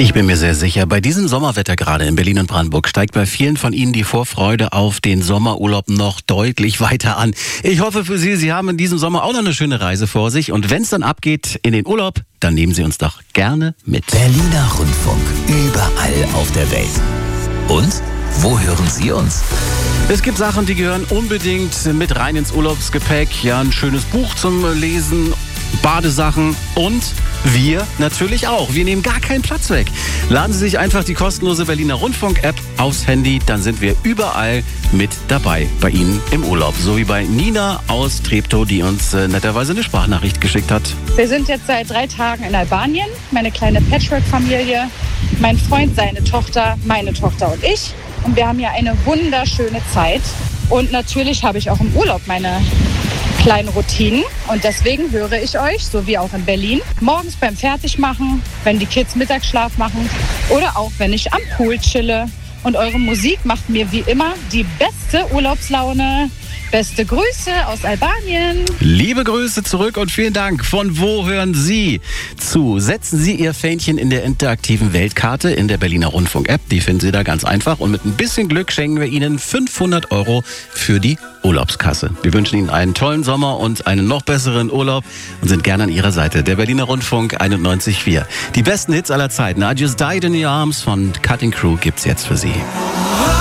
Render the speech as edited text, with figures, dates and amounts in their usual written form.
Ich bin mir sehr sicher, bei diesem Sommerwetter gerade in Berlin und Brandenburg steigt bei vielen von Ihnen die Vorfreude auf den Sommerurlaub noch deutlich weiter an. Ich hoffe für Sie, Sie haben in diesem Sommer auch noch eine schöne Reise vor sich. Und wenn es dann abgeht in den Urlaub, dann nehmen Sie uns doch gerne mit. Berliner Rundfunk, überall auf der Welt. Und wo hören Sie uns? Es gibt Sachen, die gehören unbedingt mit rein ins Urlaubsgepäck. Ja, ein schönes Buch zum Lesen, Badesachen und wir natürlich auch. Wir nehmen gar keinen Platz weg. Laden Sie sich einfach die kostenlose Berliner Rundfunk-App aufs Handy, dann sind wir überall mit dabei bei Ihnen im Urlaub. So wie bei Nina aus Treptow, die uns netterweise eine Sprachnachricht geschickt hat. Wir sind jetzt seit 3 Tagen in Albanien, meine kleine Patchwork-Familie, mein Freund, seine Tochter, meine Tochter und ich. Und wir haben hier eine wunderschöne Zeit. Und natürlich habe ich auch im Urlaub meine kleinen Routinen. Und deswegen höre ich euch, so wie auch in Berlin, morgens beim Fertigmachen, wenn die Kids Mittagsschlaf machen oder auch wenn ich am Pool chille. Und eure Musik macht mir wie immer die beste Urlaubslaune. Beste Grüße aus Albanien. Liebe Grüße zurück und vielen Dank. Von wo hören Sie zu? Setzen Sie Ihr Fähnchen in der interaktiven Weltkarte in der Berliner Rundfunk-App. Die finden Sie da ganz einfach. Und mit ein bisschen Glück schenken wir Ihnen 500 € für die Urlaubskasse. Wir wünschen Ihnen einen tollen Sommer und einen noch besseren Urlaub und sind gerne an Ihrer Seite. Der Berliner Rundfunk 91.4. Die besten Hits aller Zeiten. I Just Died in Your Arms von Cutting Crew gibt's jetzt für Sie.